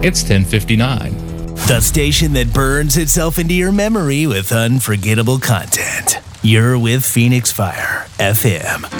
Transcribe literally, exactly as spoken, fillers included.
It's ten fifty-nine. The station that burns itself into your memory with unforgettable content. You're with Phoenix Fire F M.